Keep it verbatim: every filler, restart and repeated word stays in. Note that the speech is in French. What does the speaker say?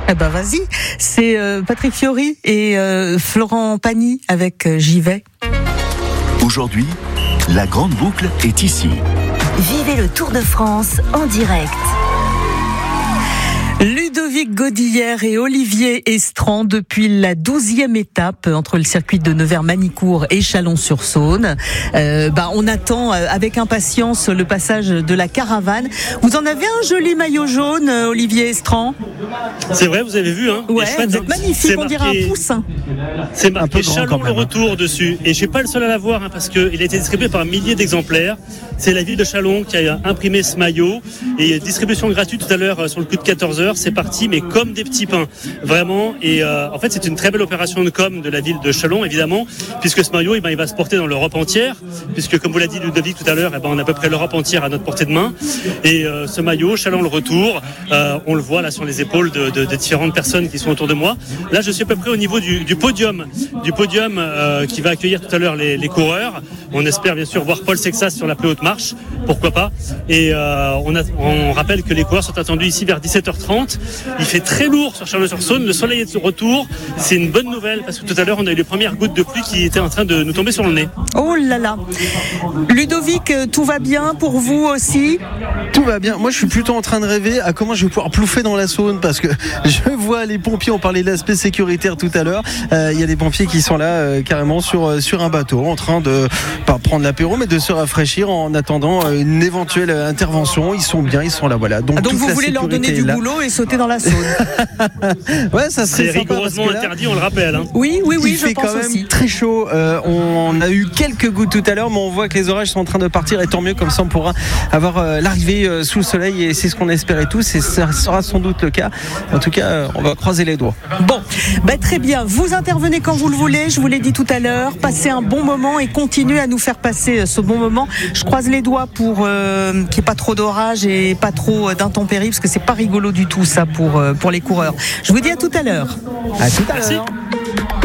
Eh ben vas-y, c'est euh, Patrick Fiori et euh, Florent Pagny avec euh, J'y vais. Aujourd'hui, la grande boucle est ici. Vivez le Tour de France en direct. Ludovic Godillère et Olivier Estran depuis la douzième étape entre le circuit de Nevers-Manicourt et Chalon-sur-Saône. Euh, bah, on attend avec impatience le passage de la caravane. Vous en avez un joli maillot jaune, Olivier Estran? C'est vrai, vous avez vu, hein? Ouais, chouette, vous êtes magnifique, on dirait un poussin. C'est marqué Chalon le retour dessus. Et je suis pas le seul à l'avoir, hein, parce qu'il a été distribué par milliers d'exemplaires. C'est la ville de Chalon qui a imprimé ce maillot. Et distribution gratuite tout à l'heure sur le coup de quatorze heures. C'est parti, mais comme des petits pains, vraiment. Et euh, en fait, c'est une très belle opération de com de la ville de Chalon, évidemment, puisque ce maillot, eh ben, il va se porter dans l'Europe entière, puisque comme vous l'a dit Ludovic tout à l'heure, eh ben, on a à peu près l'Europe entière à notre portée de main. Et euh, ce maillot, Chalon le retour, euh, on le voit là sur les épaules de, de, de différentes personnes qui sont autour de moi. Là, je suis à peu près au niveau du, du podium, du podium euh, qui va accueillir tout à l'heure les, les coureurs. On espère bien sûr voir Paul Sexas sur la plus haute marche, pourquoi pas. Et euh, on, a, on rappelle que les coureurs sont attendus ici vers dix-sept heures trente. Il fait très lourd sur Chalon-sur-Saône, le soleil est de retour, c'est une bonne nouvelle parce que tout à l'heure on a eu les premières gouttes de pluie qui étaient en train de nous tomber sur le nez. Oh là là. Ludovic, tout va bien pour vous aussi? Tout va bien, moi je suis plutôt en train de rêver à comment je vais pouvoir plouffer dans la Saône, parce que je vois les pompiers, on parlait de l'aspect sécuritaire tout à l'heure, euh, il y a des pompiers qui sont là euh, carrément sur, euh, sur un bateau en train de, pas prendre l'apéro, mais de se rafraîchir en attendant une éventuelle intervention. Ils sont bien, ils sont là, voilà. Donc, ah, donc vous voulez leur donner du boulot et sauter dans la Saône? Ouais, ça serait c'est rigoureusement là, interdit, on le rappelle. Hein. Oui, oui, oui, il je fait pense quand même aussi. Très chaud. Euh, on a eu quelques gouttes tout à l'heure, mais on voit que les orages sont en train de partir, et tant mieux, comme ça on pourra avoir euh, l'arrivée euh, sous le soleil, et c'est ce qu'on espérait tous, et ça sera sans doute le cas. En tout cas, euh, on va croiser les doigts. Bon, bah, très bien. Vous intervenez quand vous le voulez. Je vous l'ai dit tout à l'heure. Passez un bon moment et continuez à nous faire passer ce bon moment. Je croise les doigts pour euh, qu'il n'y ait pas trop d'orage et pas trop d'intempéries, parce que c'est pas rigolo du tout ça pour euh, pour les coureurs. Je vous dis à tout à l'heure. À tout à Merci. l'heure.